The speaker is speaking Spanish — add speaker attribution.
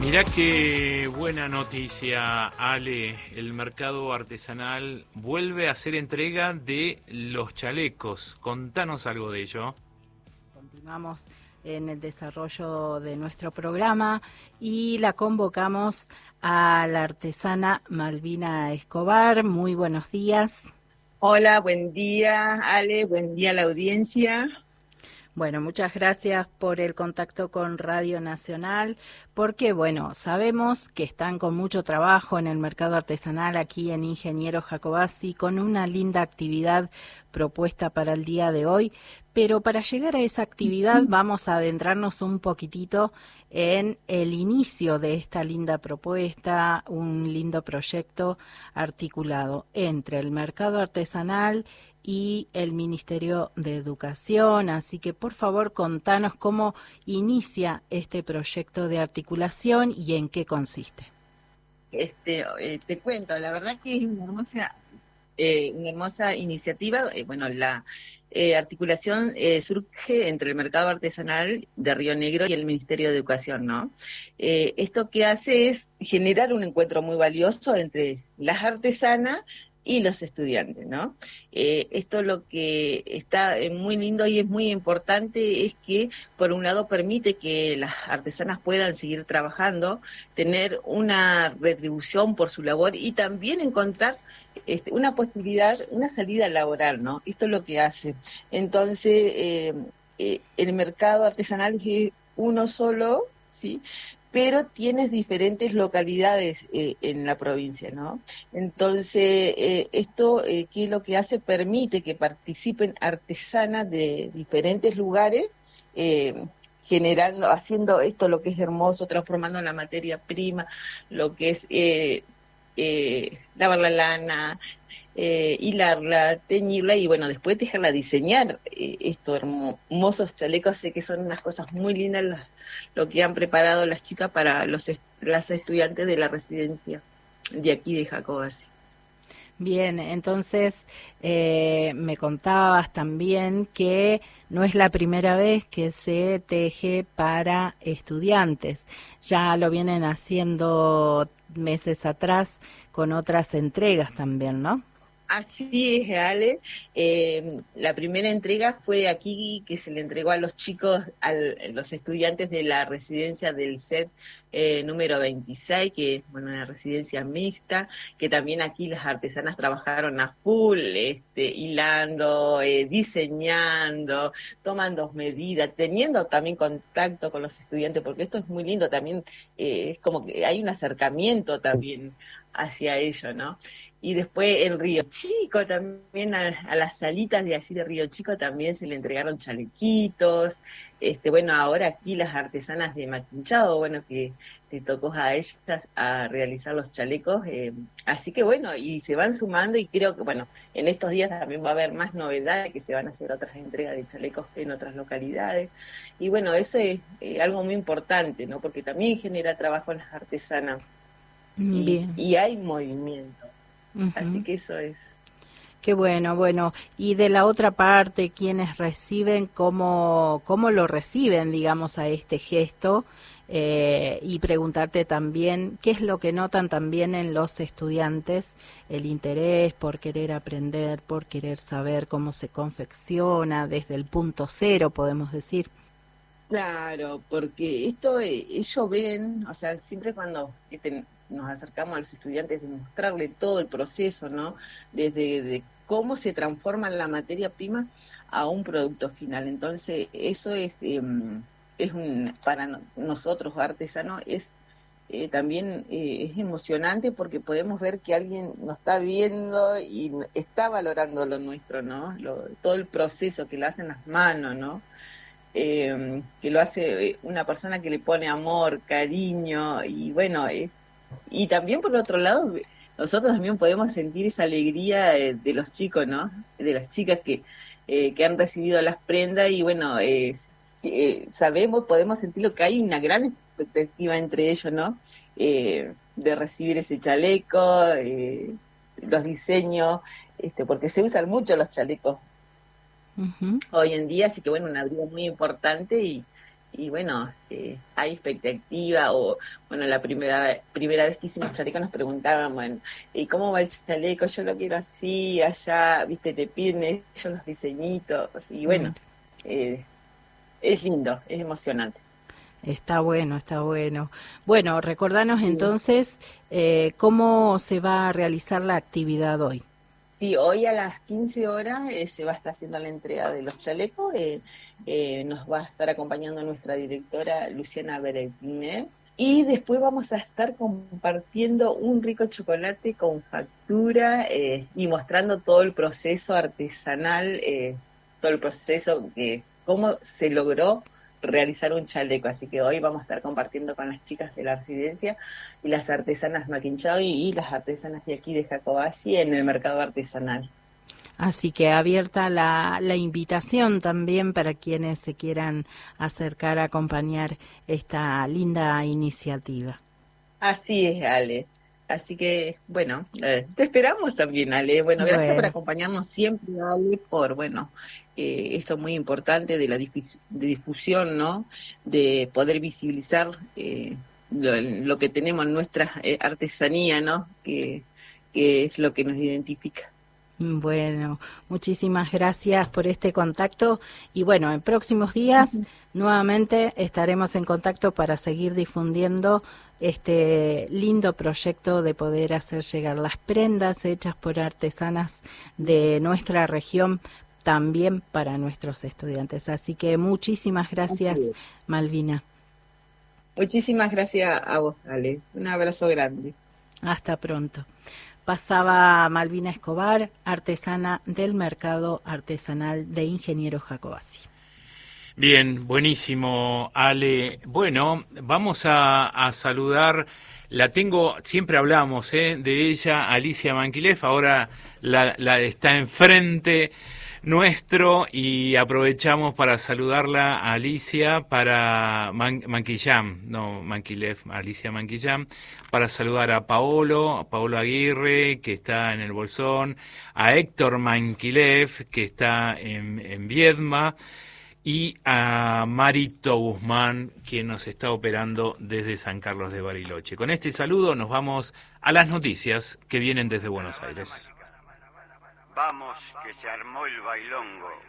Speaker 1: Mirá qué buena noticia, Ale. El mercado artesanal vuelve a hacer entrega de los chalecos. Contanos algo de ello.
Speaker 2: Continuamos en el desarrollo de nuestro programa y la convocamos a la artesana Malvina Escobar. Muy buenos días.
Speaker 3: Hola, buen día, Ale, buen día a la audiencia.
Speaker 2: Bueno, muchas gracias por el contacto con Radio Nacional, porque bueno, sabemos que están con mucho trabajo en el mercado artesanal aquí en Ingeniero Jacobacci, con una linda actividad propuesta para el día de hoy, pero para llegar a esa actividad vamos a adentrarnos un poquitito en el inicio de esta linda propuesta, un lindo proyecto articulado entre el mercado artesanal y el Ministerio de Educación, así que por favor contanos cómo inicia este proyecto de articulación y en qué consiste.
Speaker 3: Te cuento, la verdad que es una hermosa iniciativa. Bueno, la articulación surge entre el mercado artesanal de Río Negro y el Ministerio de Educación, ¿no? Esto que hace es generar un encuentro muy valioso entre las artesanas y los estudiantes, ¿no? Esto lo que está muy lindo y es muy importante es que, por un lado, permite que las artesanas puedan seguir trabajando, tener una retribución por su labor y también encontrar una posibilidad, una salida laboral, ¿no? Esto es lo que hace. Entonces, el mercado artesanal es uno solo, ¿sí?, pero tienes diferentes localidades en la provincia, ¿no? Entonces, esto, ¿qué es lo que hace? Permite que participen artesanas de diferentes lugares, haciendo esto lo que es hermoso, transformando la materia prima, lo que es lavar la lana, hilarla, teñirla y bueno, después dejarla diseñar estos hermosos chalecos. Sé que son unas cosas muy lindas lo que han preparado las chicas para las estudiantes de la residencia de aquí de Jacobacci.
Speaker 2: Bien, entonces me contabas también que no es la primera vez que se teje para estudiantes, ya lo vienen haciendo meses atrás con otras entregas también, ¿no?
Speaker 3: Así es, Ale. La primera entrega fue aquí, que se le entregó a los chicos, los estudiantes de la residencia del SET número 26, que es una residencia mixta, que también aquí las artesanas trabajaron a full, hilando, diseñando, tomando medidas, teniendo también contacto con los estudiantes, porque esto es muy lindo también, es como que hay un acercamiento también hacia ello, ¿no? Y después en Río Chico también, a las salitas de allí de Río Chico también se le entregaron chalequitos. Bueno, ahora aquí las artesanas de Maquinchao, bueno, que te tocó a ellas a realizar los chalecos, así que bueno, y se van sumando y creo que bueno, en estos días también va a haber más novedades, que se van a hacer otras entregas de chalecos en otras localidades, y bueno, eso es algo muy importante, ¿no? Porque también genera trabajo en las artesanas.
Speaker 2: Bien.
Speaker 3: Y hay movimiento.
Speaker 2: Uh-huh.
Speaker 3: Así que eso es.
Speaker 2: Qué bueno, bueno. Y de la otra parte, quienes reciben, ¿cómo lo reciben, digamos, a este gesto? Y preguntarte también, ¿qué es lo que notan también en los estudiantes? El interés por querer aprender, por querer saber cómo se confecciona desde el punto cero, podemos decir.
Speaker 3: Claro, porque esto ellos ven, o sea, siempre cuando nos acercamos a los estudiantes de mostrarle todo el proceso, ¿no? Desde de cómo se transforma la materia prima a un producto final. Entonces, eso para nosotros artesanos es también es emocionante, porque podemos ver que alguien nos está viendo y está valorando lo nuestro, ¿no? Todo el proceso que lo hacen las manos, ¿no? Que lo hace una persona que le pone amor, cariño, y bueno, y también por otro lado, nosotros también podemos sentir esa alegría de los chicos, ¿no? De las chicas que han recibido las prendas, y bueno, sabemos, podemos sentir lo que hay una gran expectativa entre ellos, ¿no? De recibir ese chaleco, los diseños, porque se usan mucho los chalecos hoy en día, así que bueno, una abrigo muy importante, y bueno, hay expectativa, o bueno, la primera vez que hicimos chaleco nos preguntaban, bueno, ¿y cómo va el chaleco? Yo lo quiero así, allá, viste, te piden ellos los diseñitos, y bueno, eh, es lindo, es emocionante.
Speaker 2: Está bueno, está bueno. Bueno, recordanos
Speaker 3: Sí.
Speaker 2: entonces cómo se va a realizar la actividad hoy.
Speaker 3: Sí, hoy a las 15 horas se va a estar haciendo la entrega de los chalecos. Nos va a estar acompañando nuestra directora Luciana Beretiner. Y después vamos a estar compartiendo un rico chocolate con factura y mostrando todo el proceso artesanal, todo el proceso que cómo se logró realizar un chaleco. Así que hoy vamos a estar compartiendo con las chicas de la residencia y las artesanas Maquinchavi y las artesanas de aquí de Jacobasi en el mercado artesanal.
Speaker 2: Así que abierta la invitación también para quienes se quieran acercar a acompañar esta linda iniciativa.
Speaker 3: Así es, Ale. Así que, bueno, te esperamos también, Ale. Bueno, gracias por
Speaker 2: Bueno,
Speaker 3: acompañarnos siempre, Ale, por, bueno, esto muy importante de la de difusión, ¿no? De poder visibilizar lo que tenemos en nuestra artesanía, ¿no? Que es lo que nos identifica.
Speaker 2: bueno, muchísimas gracias por este contacto y bueno, en próximos días nuevamente estaremos en contacto para seguir difundiendo este lindo proyecto de poder hacer llegar las prendas hechas por artesanas de nuestra región también para nuestros estudiantes. Así que muchísimas
Speaker 3: Así
Speaker 2: gracias,
Speaker 3: es.
Speaker 2: Malvina.
Speaker 3: Muchísimas gracias a vos, Ale. Un abrazo grande.
Speaker 2: Hasta pronto. Pasaba Malvina Escobar, artesana del Mercado Artesanal de Ingenieros Jacobasi.
Speaker 1: Bien, buenísimo, Ale. Bueno, vamos a saludar, la tengo, siempre hablamos de ella, Alicia Manquilef, ahora la está enfrente nuestro y aprovechamos para saludarla a Alicia para Manquillam, no Manquilef, Alicia Manquillam, para saludar a Paolo Aguirre, que está en el Bolsón, a Héctor Manquilef, que está en Viedma, y a Marito Guzmán, quien nos está operando desde San Carlos de Bariloche. Con este saludo nos vamos a las noticias que vienen desde Buenos Aires.
Speaker 4: Vamos, que se armó el bailongo.